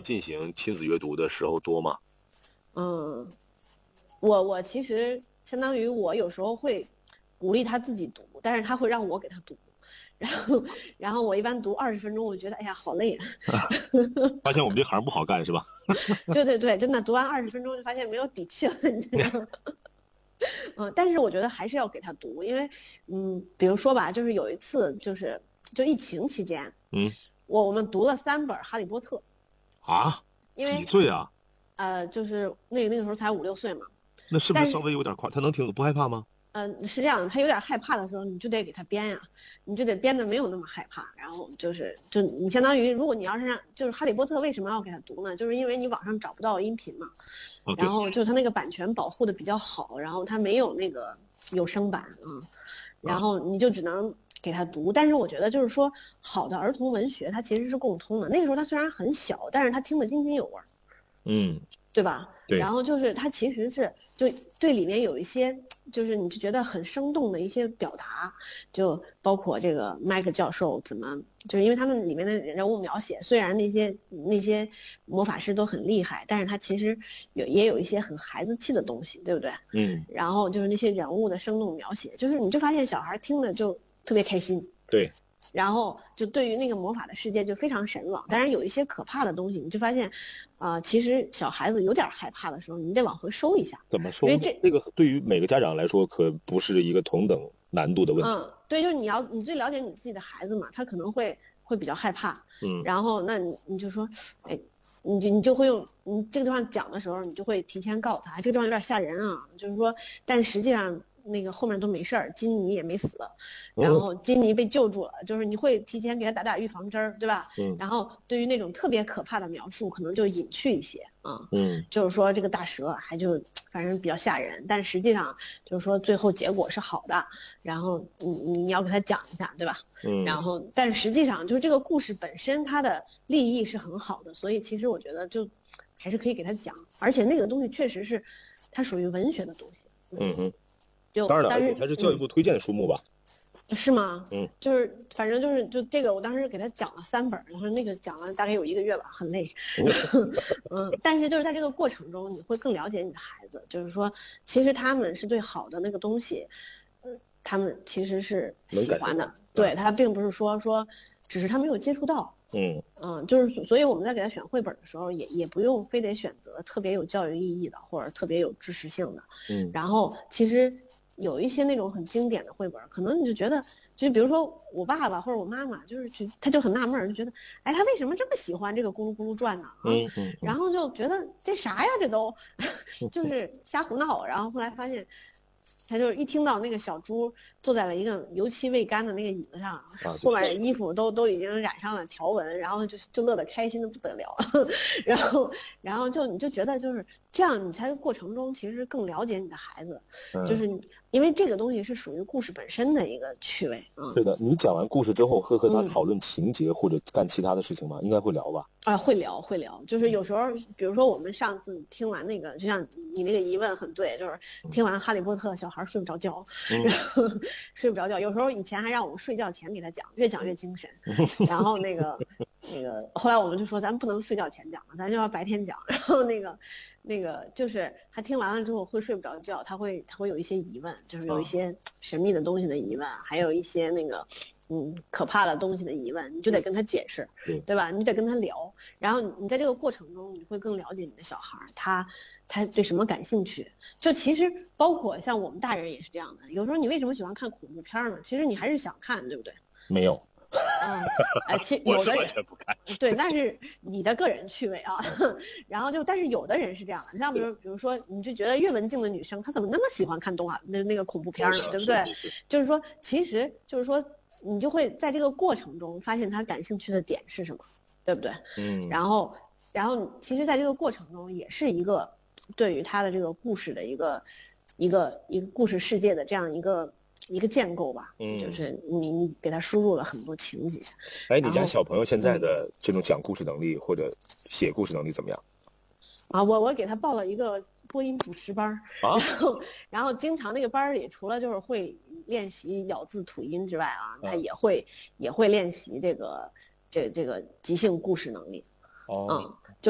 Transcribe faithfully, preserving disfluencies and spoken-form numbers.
起进行亲子阅读的时候多吗？ 嗯，我我其实相当于我有时候会鼓励他自己读，但是他会让我给他读，然后然后我一般读二十分钟，我觉得哎呀好累啊。 发现我们这行不好干是吧？ 对对对，真的读完二十分钟就发现没有底气了，你知道吗？嗯，但是我觉得还是要给他读，因为嗯，比如说吧，就是有一次就是就疫情期间， 嗯， 我我们读了三本《哈利波特》 啊， 因为几岁啊？ 呃，就是那个那个时候才五六岁嘛。 那是不是但是稍微有点快？他能听懂不害怕吗？ 嗯、呃，是这样，他有点害怕的时候，你就得给他编呀，你就得编的没有那么害怕。然后就是就你相当于，如果你要是让就是《哈利波特》为什么要给他读呢？就是因为你网上找不到音频嘛， 哦， 然后就他那个版权保护的比较好，然后他没有那个有声版啊，然后你就只能给他读。但是我觉得就是说，好的儿童文学它其实是共通的。那个时候他虽然很小，但是他听得津津有味， 嗯， 对吧？ 对。 然后就是他其实是就对里面有一些，就是你就觉得很生动的一些表达，就包括这个麦克教授怎么，就是因为他们里面的人物描写，虽然那些那些魔法师都很厉害，但是他其实有也有一些很孩子气的东西，对不对？ 嗯。 然后就是那些人物的生动描写，就是你就发现小孩听的就特别开心。 对。 然后就对于那个魔法的世界就非常神往，当然有一些可怕的东西，你就发现，啊、呃，其实小孩子有点害怕的时候，你得往回收一下。 怎么收？ 因为这这个对于每个家长来说，可不是一个同等难度的问题。 嗯，对，就是你要你最了解你自己的孩子嘛，他可能会会比较害怕。 嗯， 然后那你你就说，哎，你就你就会用你这个地方讲的时候，你就会提前告诉他，这个地方有点吓人啊，就是说，但实际上。那个后面都没事儿，金妮也没死，然后金妮被救住了，就是你会提前给他打打预防针儿，对吧？ 嗯。 然后对于那种特别可怕的描述，可能就隐去一些啊。 嗯。 就是说这个大蛇还就反正比较吓人，但实际上就是说最后结果是好的，然后你你要给他讲一下，对吧？ 嗯。 然后但实际上就是这个故事本身它的立意是很好的，所以其实我觉得就还是可以给他讲，而且那个东西确实是它属于文学的东西。 嗯哼。 就当然了， 但是还是教育部推荐的书目吧？ 嗯、是吗？ 嗯， 就是反正就是就这个，我当时给他讲了三本，然后那个讲了大概有一个月吧，很累。嗯，但是就是在这个过程中，你会更了解你的孩子，就是说，其实他们是对好的那个东西，嗯，他们其实是喜欢的，对他并不是说说，只是他没有接触到。 嗯嗯，就是所以我们在给他选绘本的时候，也也不用非得选择特别有教育意义的或者特别有知识性的。 嗯， 然后其实有一些那种很经典的绘本，可能你就觉得，就比如说我爸爸或者我妈妈，就是去他就很纳闷，就觉得，哎，他为什么这么喜欢这个咕噜咕噜转呢？啊， 嗯嗯， 然后就觉得这啥呀，这都就是瞎胡闹。然后后来发现。他就是一听到那个小猪坐在了一个油漆未干的那个椅子上，啊、后面的衣服都都已经染上了条纹，然后就就乐得开心的不得了，然后然后就你就觉得就是这样，你在过程中其实更了解你的孩子， 嗯、 就是因为这个东西是属于故事本身的一个趣味。嗯， 是的，你讲完故事之后会和他讨论情节或者干其他的事情吗？嗯、应该会聊吧？ 啊，会聊会聊，就是有时候，比如说我们上次听完那个，就像你那个疑问很对，就是听完《哈利波特》，小孩睡不着觉， 嗯、 然后睡不着觉。有时候以前还让我们睡觉前给他讲，越讲越精神。然后那个那个，后来我们就说，咱不能睡觉前讲了，咱就要白天讲。然后那个那个，就是他听完了之后会睡不着觉，他会他会有一些疑问，就是有一些神秘的东西的疑问，还有一些那个。嗯，可怕的东西的疑问，你就得跟他解释， 对, 对吧？你得跟他聊，然后你在这个过程中，你会更了解你的小孩，他他对什么感兴趣。就其实包括像我们大人也是这样的，有时候你为什么喜欢看恐怖片呢？其实你还是想看，对不对？ 没有。 嗯，哎，其实有的人对，那是你的个人趣味啊。然后就，但是有的人是这样的，像比如，比如说，你就觉得越文静的女生，她怎么那么喜欢看动画那那个恐怖片呢？对不对？就是说，其实就是说。你就会在这个过程中发现他感兴趣的点是什么，对不对？ 嗯。 然后，然后其实在这个过程中也是一个对于他的这个故事的一个一个一个故事世界的这样一个一个建构吧。 嗯。 就是你你给他输入了很多情节。 哎，你家小朋友现在的这种讲故事能力或者写故事能力怎么样？ 啊，我我给他报了一个播音主持班， 啊、 然后然后经常那个班里除了就是会练习咬字吐音之外啊，他也会、啊、也会练习这个这这个即兴故事能力。 哦， 嗯，